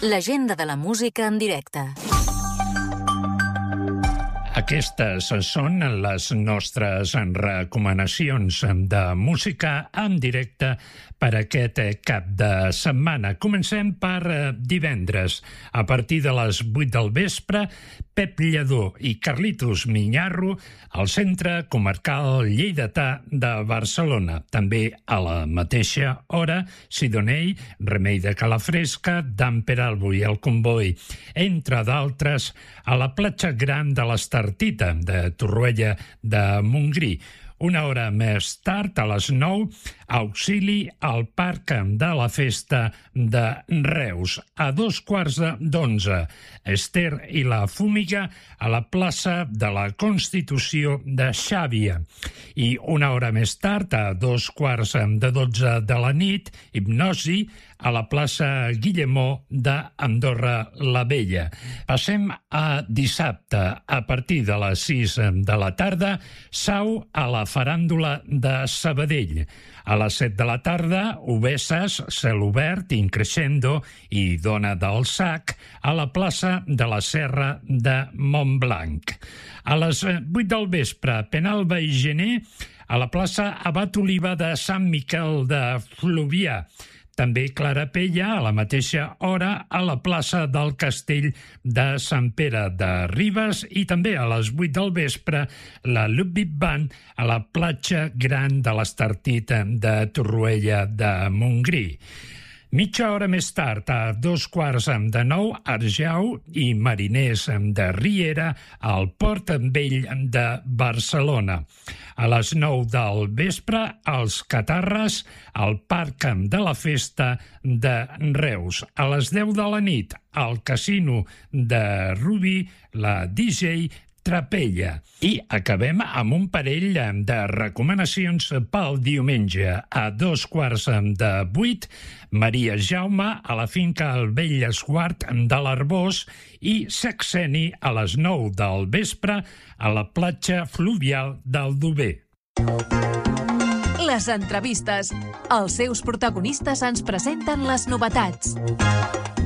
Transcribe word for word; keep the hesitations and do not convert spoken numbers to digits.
L'agenda de la música en directe. Aquestes són les nostres recomanacions de música en directe per aquest cap de setmana. Comencem per divendres. A partir de les vuit del vespre, Pep Lledó i Carlitos Miñarro al Centre Comarcal Lleidatà de Barcelona. També a la mateixa hora, Sidonell, Remei de Calafresca, Dan Peralbo i el Comboi, entre d'altres, a la platja gran de l'Estartita de Torroella de Montgrí. Una hora més tard, a les nou, Auxili al Parc de la Festa de Reus. A dos quarts d'onze, Ester i la Fúmiga a la plaça de la Constitució de Xàbia. I una hora més tard, a dos quarts de dotze de la nit, Hipnosi a la plaça Guillemó d'Andorra la Vella. Passem a dissabte, a partir de les sis de la tarda, Sau a la Faràndula de Sabadell. A les set de la tarda, Obesses, Cel Obert, Increscendo i Dona del Sac a la plaça de la Serra de Montblanc. A les vuit del vespre, Penalba i Gener a la plaça Abat Oliva de Sant Miquel de Fluvià. També Clara Pella, a la mateixa hora, a la plaça del Castell de Sant Pere de Ribes, i també a les vuit del vespre, la Ludwig Band a la platja gran de l'Estartit de Torroella de Montgrí. Mitja hora més tard, a dos quarts de nou, Arjau i Mariners de Riera al Port Vell de Barcelona. A les nou del vespre, els Catarres al Parc de la Festa de Reus. A les deu de la nit, al Casino de Rubí, la D J Trapella. I acabem amb un parell de recomanacions pel diumenge. A dos quarts de vuit, Maria Jaume a la finca El Vell Esguard de l'Arbós i Sexeni a les nou del vespre a la platja fluvial d'Aldover. Les entrevistes. Els seus protagonistes ens presenten les novetats.